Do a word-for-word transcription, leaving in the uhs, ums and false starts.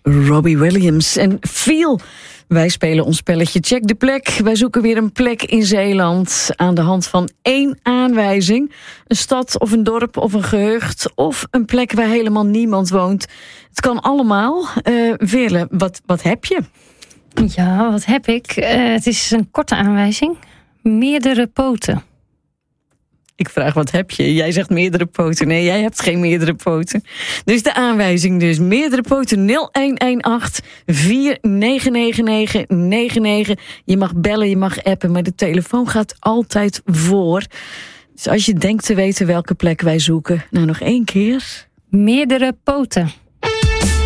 Robbie Williams en Feel. Wij spelen ons spelletje Check de Plek. Wij zoeken weer een plek in Zeeland aan de hand van één aanwijzing. Een stad of een dorp of een gehucht of een plek waar helemaal niemand woont. Het kan allemaal. Uh, Veerle, wat, wat heb je? Ja, wat heb ik? Uh, het is een korte aanwijzing. Meerdere poten. Ik vraag, wat heb je? Jij zegt meerdere poten. Nee, jij hebt geen meerdere poten. Dus de aanwijzing dus. Meerdere poten nul een een acht vier negen negen negen negen negen. Je mag bellen, je mag appen, maar de telefoon gaat altijd voor. Dus als je denkt te weten welke plek wij zoeken. Nou, nog één keer. Meerdere poten.